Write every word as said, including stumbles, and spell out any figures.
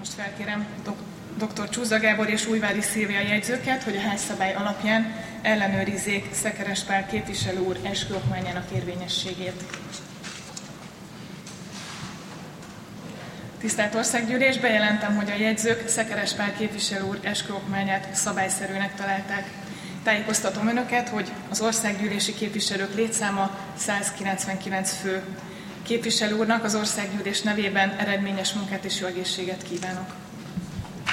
Most felkérem dr. Csúza Gábor és Újvári Szilvia jegyzőket, hogy a házszabály alapján ellenőrizzék Szekeres Pál képviselő úr esküokmányának érvényességét. Tisztelt Országgyűlés, bejelentem, hogy a jegyzők Szekeres Pál képviselő úr esküokmányát szabályszerűnek találták. Tájékoztatom Önöket, hogy az országgyűlési képviselők létszáma százkilencvenkilenc fő. Képviselő úrnak az Országgyűlés nevében eredményes munkát és jó egészséget kívánok!